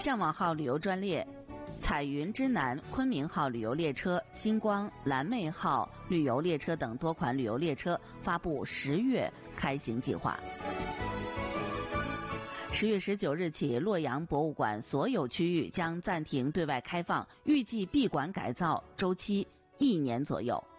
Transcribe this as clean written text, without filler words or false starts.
向往号旅游专列、彩云之南昆明号旅游列车、星光蓝妹号旅游列车等多款旅游列车发布10月开行计划。10月19日起，洛阳博物馆所有区域将暂停对外开放，预计闭馆改造周期1年左右。